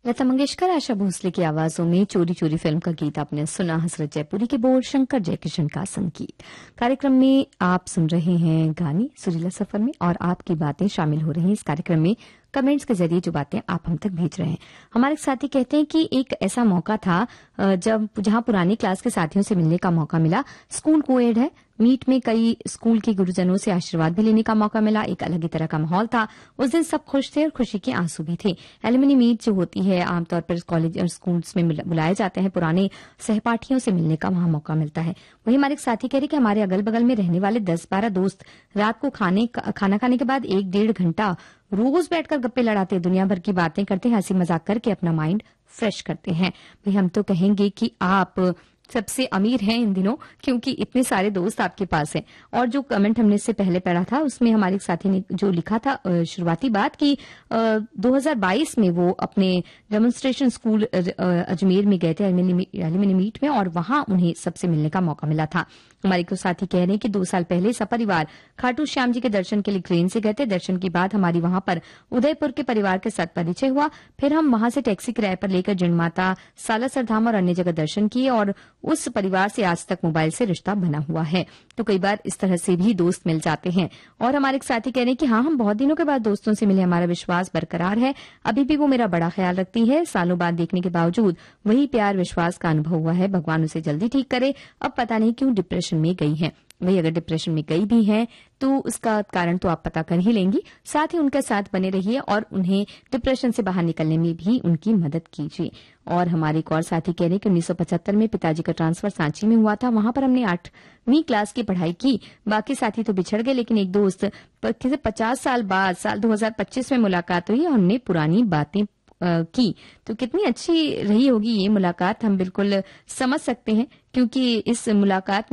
लता मंगेशकर, आशा भोसले की आवाजों में चोरी चोरी फिल्म का गीत आपने सुना। हसरत जयपुरी के बोल, शंकर जयकिशन का संगीत। कार्यक्रम में आप सुन रहे हैं गाने सुरीला सफर में, और आपकी बातें शामिल हो रही हैं इस कार्यक्रम में कमेंट्स के जरिए, जो बातें आप हम तक भेज रहे हैं। हमारे साथी कहते हैं कि एक ऐसा मौका था जहां पुरानी क्लास के साथियों से मिलने का मौका मिला। स्कूल कोएड है, मीट में कई स्कूल के गुरुजनों से आशीर्वाद भी लेने का मौका मिला। एक अलग ही तरह का माहौल था। उस दिन सब खुश थे और खुशी के आंसू भी थे। एलुमनी मीट जो होती है, आमतौर पर कॉलेज और स्कूल्स में बुलाए जाते हैं, पुराने सहपाठियों से मिलने का वहां मौका मिलता है। वहीं हमारे एक साथी कह रहे कि हमारे अगल बगल में रहने वाले 10-12 दोस्त रात को खाना खाने के बाद 1-1.5 घंटा रोज बैठकर गप्पे लड़ाते, दुनिया भर की बातें करते, हंसी मजाक करके अपना माइंड फ्रेश करते हैं। भाई हम तो कहेंगे कि आप सबसे अमीर हैं इन दिनों, क्योंकि इतने सारे दोस्त आपके पास हैं। और जो कमेंट हमने इससे पहले पढ़ा था, उसमें हमारे साथी ने जो लिखा था शुरुआती बात की 2022 में वो अपने डेमोन्स्ट्रेशन स्कूल अजमेर में गए थे, एलुमनी मीट में, और वहां उन्हें सबसे मिलने का मौका मिला था। हमारे को साथी कह रहे हैं कि 2 साल पहले सपरिवार खाटू श्याम जी के दर्शन के लिए ट्रेन से गए थे। दर्शन के बाद हमारी वहां पर उदयपुर के परिवार के साथ परिचय हुआ। फिर हम वहां से टैक्सी किराए पर लेकर जिनमाता, सालासर धाम और अन्य जगह दर्शन किए, और उस परिवार से आज तक मोबाइल से रिश्ता बना हुआ है। तो कई बार इस तरह से भी दोस्त मिल जाते हैं। और हमारे एक साथी कह रहे हैं कि हाँ, हम बहुत दिनों के बाद दोस्तों से मिले, हमारा विश्वास बरकरार है। अभी भी वो मेरा बड़ा ख्याल रखती है। सालों बाद देखने के बावजूद वही प्यार विश्वास का अनुभव हुआ है। भगवान उसे जल्दी ठीक करे। अब पता नहीं क्यों डिप्रेशन में गई है। वही अगर डिप्रेशन में गई भी हैं तो उसका कारण तो आप पता कर ही लेंगी। साथ ही उनके साथ बने रहिए और उन्हें डिप्रेशन से बाहर निकलने में भी उनकी मदद कीजिए। और हमारे एक और साथी कह रहे हैं कि 1975 में पिताजी का ट्रांसफर सांची में हुआ था। वहां पर हमने 8वीं क्लास की पढ़ाई की। बाकी साथी तो बिछड़ गए, लेकिन एक दोस्त 50 साल बाद साल 2025 में मुलाकात हुई और हमने पुरानी बातें की। तो कितनी अच्छी रही होगी ये मुलाकात, हम बिल्कुल समझ सकते हैं, क्योंकि इस मुलाकात